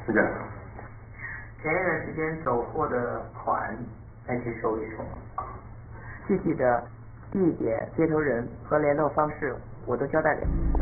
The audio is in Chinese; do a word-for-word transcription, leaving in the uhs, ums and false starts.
是这样。 前一段时间走货的款再去说一说，具体的地点、接头人和联络方式我都交代了。